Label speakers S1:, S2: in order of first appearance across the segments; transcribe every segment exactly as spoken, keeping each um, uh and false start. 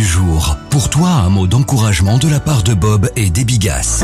S1: du jour. Pour toi, un mot d'encouragement de la part de Bob et Debbie Gass.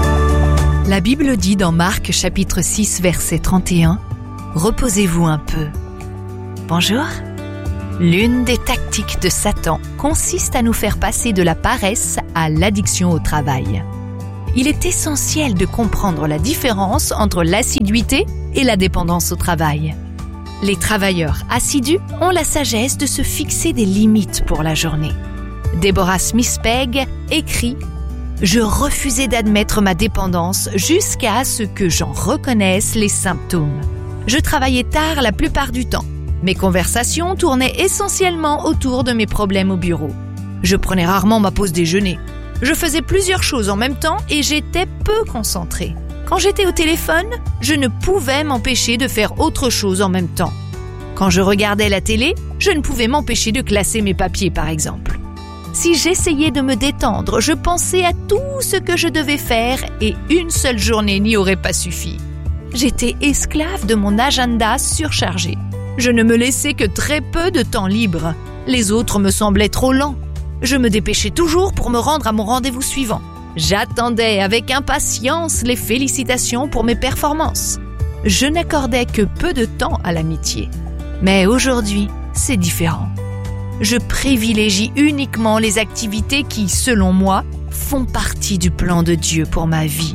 S2: La Bible dit dans Marc chapitre six verset trente et un « Reposez-vous un peu ». Bonjour. L'une des tactiques de Satan consiste à nous faire passer de la paresse à l'addiction au travail. Il est essentiel de comprendre la différence entre l'assiduité et la dépendance au travail. Les travailleurs assidus ont la sagesse de se fixer des limites pour la journée. Deborah Smith-Pegg écrit « Je refusais d'admettre ma dépendance jusqu'à ce que j'en reconnaisse les symptômes. Je travaillais tard la plupart du temps. Mes conversations tournaient essentiellement autour de mes problèmes au bureau. Je prenais rarement ma pause déjeuner. Je faisais plusieurs choses en même temps et j'étais peu concentrée. Quand j'étais au téléphone, je ne pouvais m'empêcher de faire autre chose en même temps. Quand je regardais la télé, je ne pouvais m'empêcher de classer mes papiers par exemple. Si j'essayais de me détendre, je pensais à tout ce que je devais faire et une seule journée n'y aurait pas suffi. J'étais esclave de mon agenda surchargé. Je ne me laissais que très peu de temps libre. Les autres me semblaient trop lents. Je me dépêchais toujours pour me rendre à mon rendez-vous suivant. J'attendais avec impatience les félicitations pour mes performances. Je n'accordais que peu de temps à l'amitié. Mais aujourd'hui, c'est différent. Je privilégie uniquement les activités qui, selon moi, font partie du plan de Dieu pour ma vie.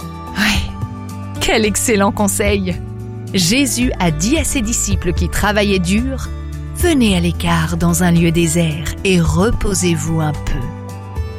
S2: Ouais, quel excellent conseil! Jésus a dit à ses disciples qui travaillaient dur « Venez à l'écart dans un lieu désert et reposez-vous un peu ».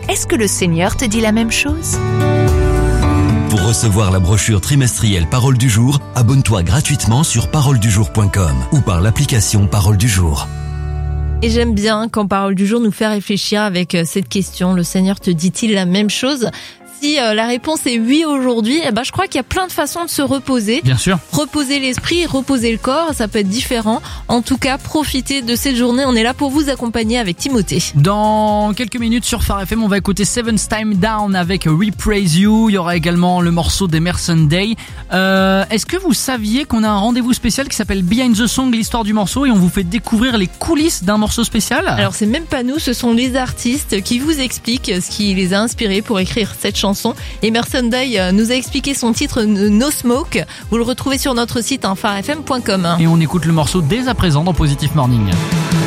S2: Est-ce que le Seigneur te dit la même chose?
S1: Pour recevoir la brochure trimestrielle Parole du jour, abonne-toi gratuitement sur parole du jour point com ou par l'application Parole du jour.
S3: Et j'aime bien quand Parole du jour nous fait réfléchir avec cette question. Le Seigneur te dit-il la même chose? Si euh, la réponse est oui aujourd'hui, eh ben, je crois qu'il y a plein de façons de se reposer.
S4: Bien sûr.
S3: Reposer l'esprit, reposer le corps, ça peut être différent. En tout cas, profitez de cette journée. On est là pour vous accompagner avec Timothée.
S4: Dans quelques minutes sur Phare F M, on va écouter Seventh Time Down avec We Praise You. Il y aura également le morceau d'Emerson Day. Euh, est-ce que vous saviez qu'on a un rendez-vous spécial qui s'appelle Behind the Song, l'histoire du morceau, et on vous fait découvrir les coulisses d'un morceau spécial?
S3: Alors c'est même pas nous, ce sont les artistes qui vous expliquent ce qui les a inspirés pour écrire cette chanson. Emerson Day nous a expliqué son titre No Smoke. Vous le retrouvez sur notre site hein, phare f m point com.
S4: Et on écoute le morceau dès à présent dans Positive Morning.